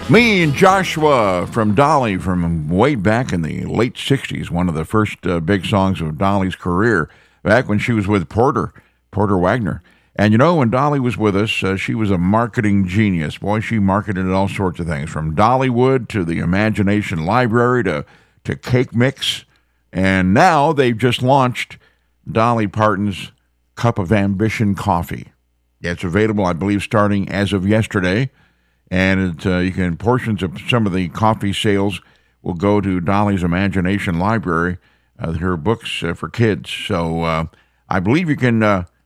Me and Joshua from Dolly from way back in the late 60s, one of the first big songs of Dolly's career, back when she was with Porter Wagner. And you know, when Dolly was with us, she was a marketing genius. Boy, she marketed all sorts of things, from Dollywood to the Imagination Library to Cake Mix. And now they've just launched Dolly Parton's Cup of Ambition coffee. It's available, I believe, starting as of yesterday. And you can, portions of some of the coffee sales will go to Dolly's Imagination Library, her books for kids. So I believe you can